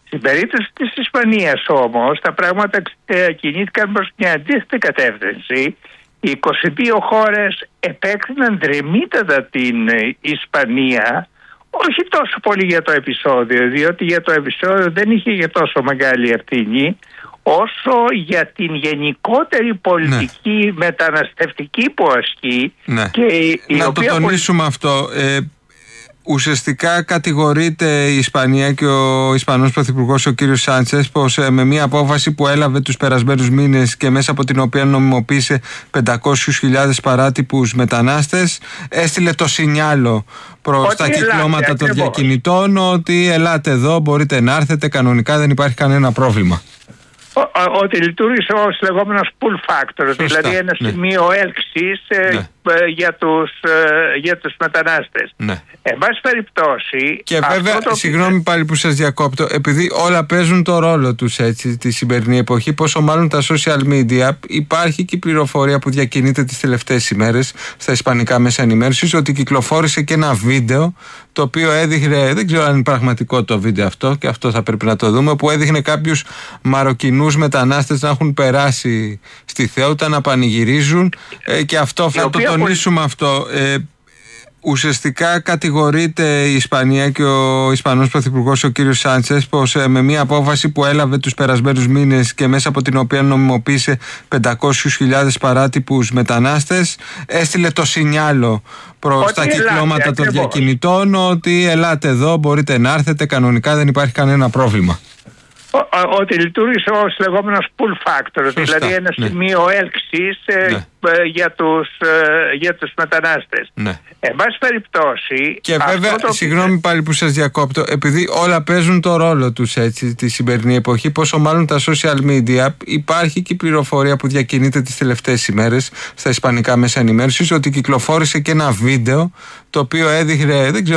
Στην περίπτωση της Ισπανίας όμως τα πράγματα κινήθηκαν προς μια αντίθετη κατεύθυνση. Οι 22 χώρες επέκριναν δρεμύτατα την Ισπανία, όχι τόσο πολύ για το επεισόδιο, διότι για το επεισόδιο δεν είχε και τόσο μεγάλη ευθύνη, όσο για την γενικότερη πολιτική μεταναστευτική που ασκεί. Και να το τονίσουμε αυτό. Ουσιαστικά κατηγορείται η Ισπανία και ο Ισπανός Πρωθυπουργός ο κύριος Σάντσες πως με μια απόφαση που έλαβε τους περασμένους μήνες και μέσα από την οποία νομιμοποίησε 500.000 παράτυπους μετανάστες, έστειλε το σινιάλο προς τα κυκλώματα των διακινητών ότι ελάτε εδώ, μπορείτε να έρθετε κανονικά, δεν υπάρχει κανένα πρόβλημα. Ότι λειτουργήσε ως λεγόμενος pull factor, δηλαδή ένα σημείο έλξης για τους μετανάστες. Εν πάση περιπτώσει. Και βέβαια, συγγνώμη πάλι που σας διακόπτω, επειδή όλα παίζουν το ρόλο τους έτσι τη σημερινή εποχή, πόσο μάλλον τα social media, υπάρχει και η πληροφορία που διακινείται τις τελευταίες ημέρες στα ισπανικά μέσα ενημέρωσης ότι κυκλοφόρησε και ένα βίντεο το οποίο έδειχνε, δεν ξέρω αν είναι πραγματικό το βίντεο αυτό και αυτό θα πρέπει να το δούμε, που έδειχνε κάποιους Μαροκινούς μετανάστες να έχουν περάσει στη Θέουτα, να πανηγυρίζουν και αυτό θα το τονίσουμε αυτό. Ουσιαστικά κατηγορείται η Ισπανία και ο Ισπανός Πρωθυπουργός ο κύριος Σάντσες πως με μια απόφαση που έλαβε τους περασμένους μήνες και μέσα από την οποία νομιμοποίησε 500.000 παράτυπους μετανάστες, έστειλε το σινιάλο προς τα κυκλώματα των διακινητών ότι ελάτε εδώ, μπορείτε να έρθετε κανονικά, δεν υπάρχει κανένα πρόβλημα. Ότι λειτουργήσε ως λεγόμενος pull factor, δηλαδή ένα σημείο έλξης για τους μετανάστες. Εν πάση περιπτώσει. Και βέβαια, συγγνώμη πάλι που σας διακόπτω, επειδή όλα παίζουν το ρόλο τους έτσι τη σημερινή εποχή, πόσο μάλλον τα social media, υπάρχει και η πληροφορία που διακινείται τις τελευταίες ημέρες στα ισπανικά μέσα ενημέρωσης ότι κυκλοφόρησε και ένα βίντεο το οποίο έδειχνε, δεν ξέρω